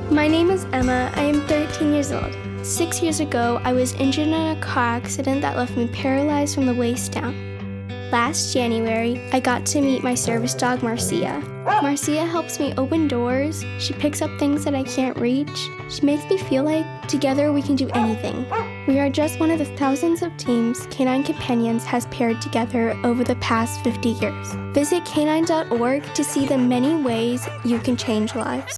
My name is Emma. I am 13 years old. 6 years ago, I was injured in a car accident that left me paralyzed from the waist down. Last January, I got to meet my service dog, Marcia. Marcia helps me open doors. She picks up things that I can't reach. She makes me feel like together we can do anything. We are just one of the thousands of teams Canine Companions has paired together over the past 50 years. Visit canine.org to see the many ways you can change lives.